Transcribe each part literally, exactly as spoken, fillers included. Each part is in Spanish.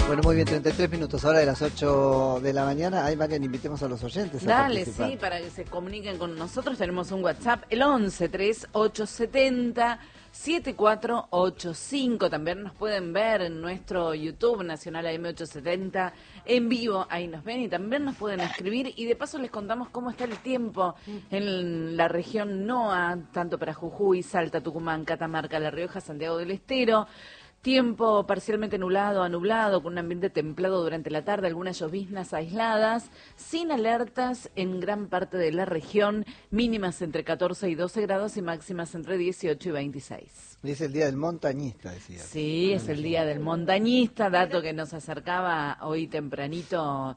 Bueno, muy bien, treinta y tres minutos, ahora de las ocho de la mañana. Ay, Marian, invitemos a los oyentes a Dale, participar. sí, para que se comuniquen con nosotros. Tenemos un WhatsApp, el once treinta y ocho setenta setenta y cuatro ochenta y cinco. También nos pueden ver en nuestro YouTube, Nacional A M ochocientos setenta, en vivo. Ahí nos ven y también nos pueden escribir. Y de paso les contamos cómo está el tiempo en la región NOA, tanto para Jujuy, Salta, Tucumán, Catamarca, La Rioja, Santiago del Estero. Tiempo parcialmente nublado a nublado, con un ambiente templado durante la tarde, algunas lloviznas aisladas, sin alertas en gran parte de la región, mínimas entre catorce y doce grados y máximas entre dieciocho y veintiséis. Y es el día del montañista, decía. Sí, es el día del montañista, dato que nos acercaba hoy tempranito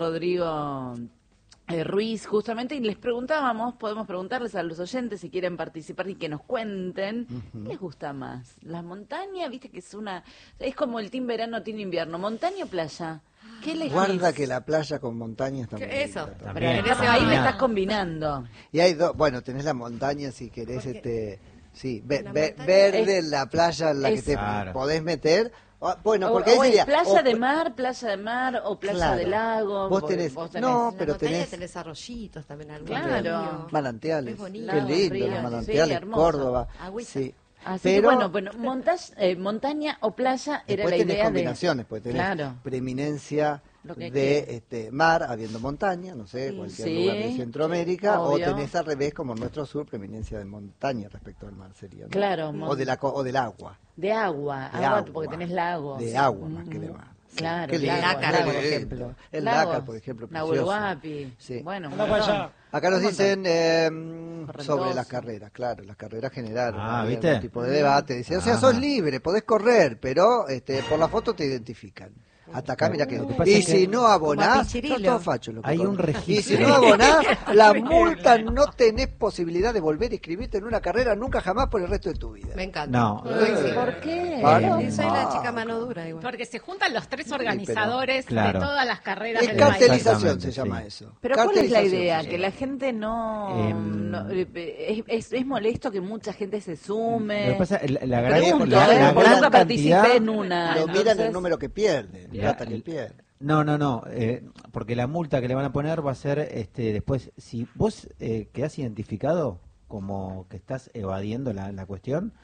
Rodrigo Eh, Ruiz, justamente, y les preguntábamos, podemos preguntarles a los oyentes si quieren participar y que nos cuenten, Uh-huh. ¿qué les gusta más? ¿La montaña? Viste que es una, es como el team verano, team invierno, ¿montaña o playa? ¿Qué elegís? Guarda que la playa con montañas está muy ¿Qué- eso? linda Pero también. También. ahí me estás combinando. Y hay dos, bueno, tenés la montaña si querés, Porque este, sí, ve- la ve- montaña verde, es- la playa en la que es- te Claro. podés meter. O- bueno, O- porque ahí o es sería... playa o- de mar, playa de mar o playa Claro. de lago. Vos porque tenés- vos no, En pero la montaña tenés- tenés arroyitos también, algún Claro. río. Manantiales. Es bonito. Qué Lagos, lindo, ríos, los sí, manantiales, hermoso. Córdoba. Agüita. Sí. Así Pero que bueno, bueno montas, eh, montaña o playa era después la tenés idea combinaciones, de... porque tenés Claro. preeminencia Lo que de quieras. este mar, habiendo montaña, no sé, Sí. cualquier Sí, lugar de Centroamérica, o obvio. tenés al revés, como en nuestro sur, preeminencia de montaña respecto al mar sería, ¿no? Claro, O, mon- de la, co- o del agua. De agua, De agua, agua. porque tenés lagos. De agua más que de Mm, mar. Sí. Claro, Qué lindo, lagos, Lácar, lagos, por por lindo. ejemplo. El Lagos, Lácar, por ejemplo, Nahuel precioso. Huapi. Sí. Bueno, un Anda montón. para allá. Acá nos Un dicen eh, Correntoso. sobre las carreras, claro, las carreras generales. Ah, hay ¿viste? algún tipo de debate. Dice, o sea, Ah. sos libre, podés correr, pero este, por la foto te identifican. Hasta acá, mira que... Lo que pasa Y es que- si no abonás, Como a Pichirilo. sos todo facho. Lo que Hay un corre. registro. Y si no abonás, la multa no tenés posibilidad de volver a inscribirte en una carrera nunca jamás por el resto de tu vida. Me encanta. No. Eh, ¿Por qué? Claro. Sí, soy la Ah. chica mano dura igual. Porque se juntan los tres organizadores Claro. de todas las carreras Es del país. cartelización, Exactamente, se llama sí. eso. Pero ¿cuál es la Cartelización idea? se Que llama. la gente no... Em, no- eh, es, es, es molesto que mucha gente se sume. Lo que pasa, la, la Me gran, pregunto, la- ¿eh? la Porque gran nunca participé cantidad- en una. Lo miran entonces- el número que pierde, la La- plata que pierde. No, no, no, eh, porque la multa que le van a poner va a ser este después, si vos eh, quedás identificado como que estás evadiendo la, la cuestión,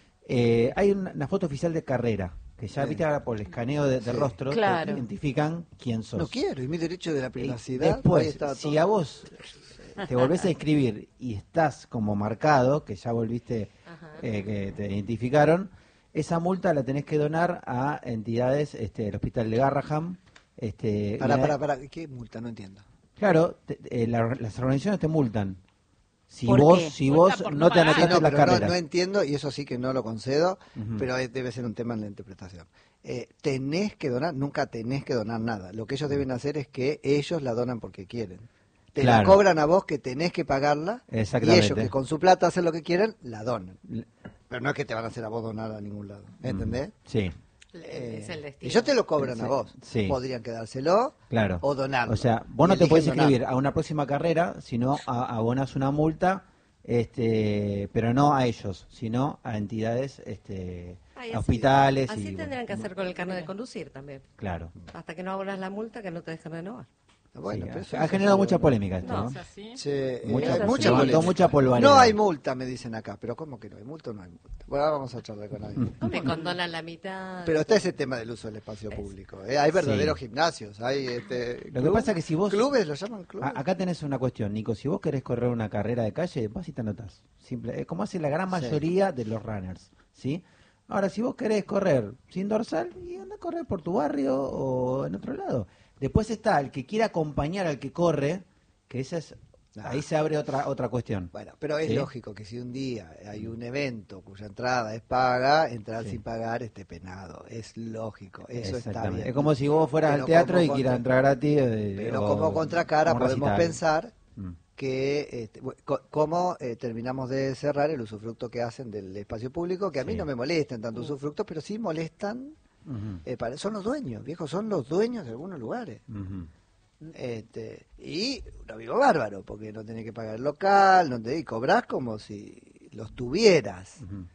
eh, hay una, una foto oficial de carrera, que ya Sí. viste ahora por el escaneo de, de Sí. rostro, te Claro. identifican quién sos. No quiero, y mi derecho de la Y privacidad. ahí después, está si todo. a vos te volvés a inscribir y estás como marcado, que ya volviste, Ajá. eh, que te identificaron, esa multa la tenés que donar a entidades, este, el hospital de Garraham. Este, Pará, y la- pará, pará, ¿qué multa? No entiendo. Claro, te- eh, la- las organizaciones te multan. Si ¿Por vos, qué? si Multa vos por no no te pagar. anotaste no, en la pero no, carrera. no entiendo, y eso sí que no lo concedo, Ujú. pero es- debe ser un tema en la interpretación. Eh, tenés que donar, nunca tenés que donar nada. Lo que ellos deben hacer es que ellos la donan porque quieren. Te la Claro. cobran a vos que tenés que pagarla, y Exactamente. ellos que con su plata hacen lo que quieren, la donan. Pero no es que te van a hacer a vos donar a ningún lado, ¿entendés? Sí, Eh, Es el destino. ellos te lo cobran a Sí, vos. sí. Podrían quedárselo claro. o donarlo. O sea, vos Y no te eligen podés donar. inscribir a una próxima carrera, sino a, abonás una multa, este, pero no a ellos, sino a entidades, este, Ay, a así- hospitales. Así y, tendrían que bueno, hacer con el carnet de conducir también. Claro. Hasta que no abonas la multa, que no te dejen renovar. Bueno, Sí, pero ha- eso ha es generado así, mucha ¿no? polémica esto, No, ¿no? ¿Es así? Che, eh, Mucha- hay se mucha levantó polémica. mucha polvareda. No hay multa, me dicen acá, pero ¿cómo que no hay multa? No hay multa. Bueno, ahora vamos a charlar con alguien. Te condonan la mitad. Pero está ese tema del uso del espacio público. ¿eh? Hay verdaderos Sí. gimnasios, hay este, Lo que club- pasa es que si vos- clubes, lo llaman clubes. A- Acá tenés una cuestión, Nico. Si vos querés correr una carrera de calle, vas y te anotás. Simple, es como hace la gran Sí. mayoría de los runners, ¿sí? Ahora, si vos querés correr sin dorsal, y anda a correr por tu barrio o en otro lado. Después está el que quiere acompañar al que corre, que esa es, Ah. ahí se abre otra otra cuestión. Bueno, pero es ¿Sí? lógico que si un día hay un evento cuya entrada es paga, entrar Sí. sin pagar esté penado. Es lógico, eso está Exactamente. bien. Es como si vos fueras Pero al teatro como y quieras contra- entrar gratis. eh, Pero o- como contracara o un podemos recital. pensar Mm. que este, bu- co- cómo eh, terminamos de cerrar el usufructo que hacen del espacio público, que a mí Sí. no me molestan tanto usufructos, pero sí molestan, Ujú, eh, para- son los dueños, viejos, son los dueños de algunos lugares. ujú. Este, y un amigo bárbaro, porque no tenés que pagar el local, no te, y cobrás como si los tuvieras. Ujú.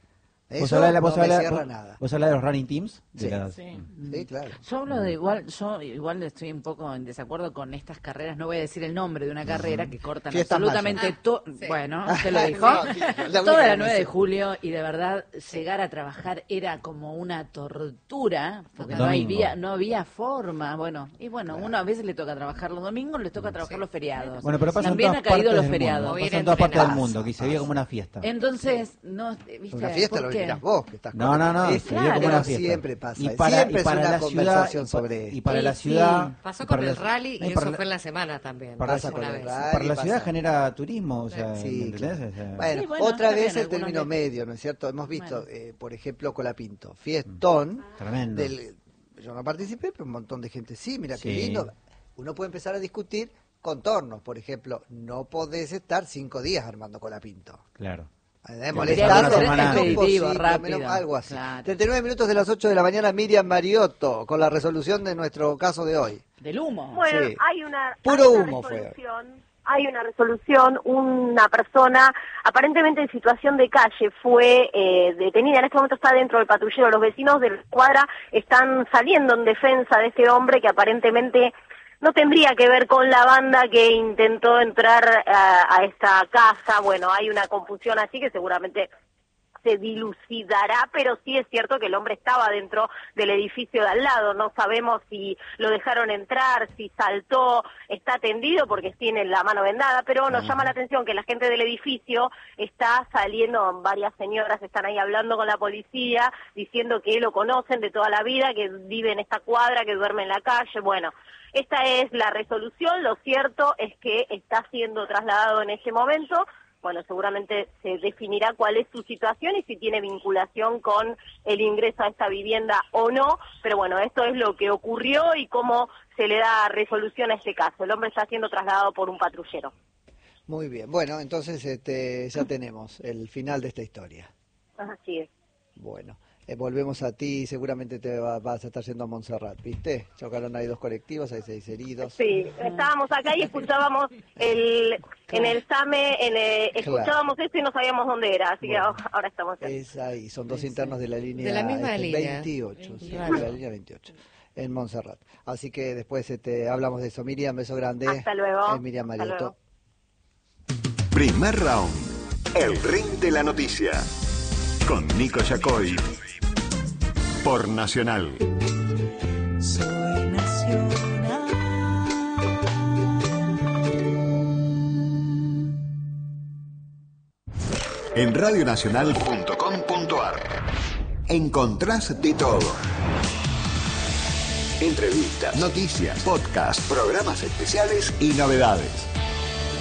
Eso Vos hablás de la- no vos me hablás- cierra vos- nada. Vos hablás de los running teams. De Sí. las- Sí. Sí, claro. Yo hablo de igual, yo igual estoy un poco en desacuerdo con estas carreras, no voy a decir el nombre de una carrera que cortan Fiestas absolutamente mayas. todo, Ah, sí. bueno, se lo dijo, No, sí, la única toda que la me nueve sé. de julio y de verdad llegar a trabajar era como una tortura, porque no, Domingo. había, no había forma, bueno, y bueno, uno a veces le toca trabajar los domingos, le toca trabajar los feriados. Bueno, pero pasa También en ha todas caído partes los del feriados. mundo. O ir Pasa en todas partes del pasa, mundo, que se pasa. veía como una fiesta. Entonces, no, ¿viste? Una fiesta ¿Por lo qué? dirás vos, que estás No, no, no, Es- se vio como claro, una fiesta. siempre pasa, Y para, siempre y es para una la ciudad, conversación y pa- sobre y para Sí, la sí. ciudad... Pasó y con para el la- rally no, y para eso la- fue en la semana también. para Pasa una con el vez. rally. para la pasa. ciudad genera turismo, o sea, Sí, ¿me entendés? claro. O sea, Bueno, Sí, bueno, otra está vez bien, el término algunos medio, ¿no es cierto? Hemos visto, Bueno. eh, por ejemplo, Colapinto, fiestón, tremendo. del, yo no participé, pero un montón de gente sí, mira qué Sí. lindo. Uno puede empezar a discutir contornos, por ejemplo, no podés estar cinco días armando Colapinto. Claro. Eh, Tendría molestar, que ser es expeditivo, imposible, rápido. menos- algo así. Claro. treinta y nueve minutos de las ocho de la mañana, Miriam Mariotto, con la resolución de nuestro caso de hoy. Del humo. Bueno, Sí. hay una, Puro hay una humo fue. resolución, hay una resolución, una persona aparentemente en situación de calle fue eh, detenida, en este momento está dentro del patrullero, los vecinos de la cuadra están saliendo en defensa de este hombre que aparentemente no tendría que ver con la banda que intentó entrar a, a esta casa. Bueno, hay una confusión así que seguramente se dilucidará, pero sí es cierto que el hombre estaba dentro del edificio de al lado. No sabemos si lo dejaron entrar, si saltó, está tendido porque tiene la mano vendada, pero nos llama la atención que la gente del edificio está saliendo, varias señoras están ahí hablando con la policía, diciendo que lo conocen de toda la vida, que vive en esta cuadra, que duerme en la calle. Bueno, esta es la resolución. Lo cierto es que está siendo trasladado en este momento. Bueno, seguramente se definirá cuál es su situación y si tiene vinculación con el ingreso a esta vivienda o no, pero bueno, esto es lo que ocurrió y cómo se le da resolución a este caso. El hombre está siendo trasladado por un patrullero. Muy bien, bueno, entonces este, ya tenemos el final de esta historia. Así es. Bueno, eh, volvemos a ti, seguramente te va- vas a estar yendo a Montserrat, ¿viste? Chocaron ahí dos colectivos, hay seis heridos. Sí, estábamos acá y escuchábamos el en el SAME, en el- Claro. escuchábamos esto y no sabíamos dónde era, así Bueno. que ahora estamos aquí. Es ahí, son dos internos de la línea De la misma este, línea. veintiocho, sí, Claro. de la línea veintiocho, en Montserrat. Así que después este, hablamos de eso. Miriam, beso grande. Hasta luego. Es Miriam Hasta Mariotto. luego. Primer round. El ring de la noticia. Con Nico Yacoy. Por Nacional. Soy nacional. En radionacional punto com punto ar encontrás de todo. Entrevistas, noticias, podcast, programas especiales y novedades.